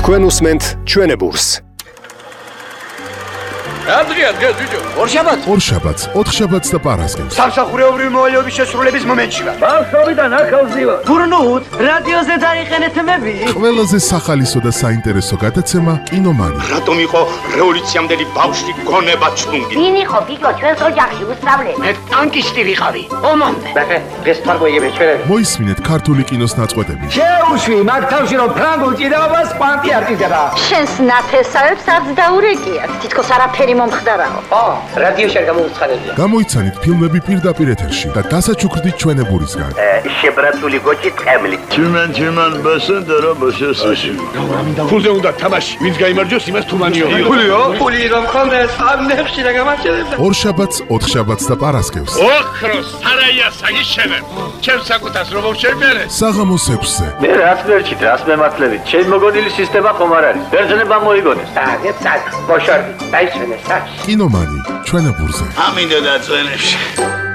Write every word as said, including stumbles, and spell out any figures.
Თქვენ უსმენთ ჩვენებურს. Adria, Adria, ბიჭო. ორშაბათს. ორშაბათს, ოთხშაბათს და პარასკევს. სამსახურეობრივი მოვალეობის შესრულების მომენტში ვარ. ბავშვობიდან ახალზივა. გურნუთ, რადიოზე დაიხენეთ მები. ყველაზე სახალისო და საინტერესო გადაცემა კინომანი. რატომ იყო რევოლუციამდელი ბავშვი გონება ჩლუნგი? ვინ იყო ბიჭო ჩვენს ოჯახში უსწავლე? მე ტანკისტი ვიყავი. ომამდე. ბახე, დღეს თარგოიები ჩვენები. მოისმინეთ ქართული კინოს ნაწყვეტები. შეუშვი მაგ თავში რომ ფრანგულ ჭიდაობას კვანტი არტიზება. შენს ნათესავებს არც დაურეკიათ. თითქოს არაფერი მომხდარაო. ო, რადიოში არ გამოუცხადებია. გამოიცანით ფილმები პირდაპირ ეთერში და დასაჩუქრდით ჩვენებურისგან. შებრატული გოჭი ტყემლი. Tümen tümen basın dara başasın. ფულზე უნდა თამაში. ვინც გაიმარჯვოს იმას თუმანიო. ფულიო? ფული რომ ხონდეს, ამ ნეხში რა გამარჯვებდა. ორშაბათს, ოთხშაბათს და პარასკევს. ოქროს სარაია საგიშენებ. ჩემს საკუთას რომ შევმერე. საღამოს ექვსზე. Ne rast verçit, rast mematlevi. Çel mogodili sistema komar არის. ბერძნება მოიგონეს. აგეთ სად, მოშორდი. დაიჩვენე სად. კინომანი ჩვენებურზე. ამინდა და წვენებში.